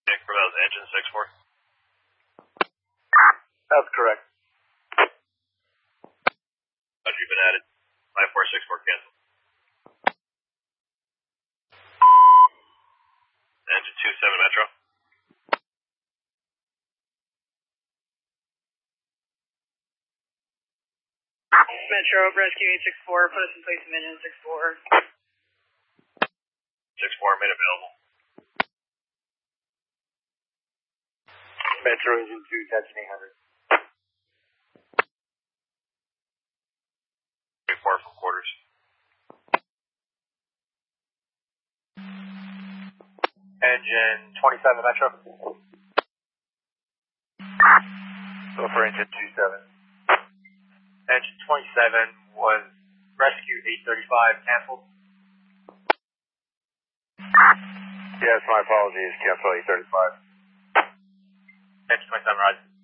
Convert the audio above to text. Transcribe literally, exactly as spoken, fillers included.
For that was engine six four? That's correct. Roger, you've been added. five four six four cancel. Engine two seven Metro. Metro, rescue eight six four, put us in place of engine six four. six four made available. Metro engine two, touching eight hundred. three four from quarters. Engine twenty-seven Metro. Go for engine two seven. Engine twenty-seven was rescue eight thirty-five, canceled. Yes, my apologies, cancel eight thirty-five. Engine twenty-seven, rise.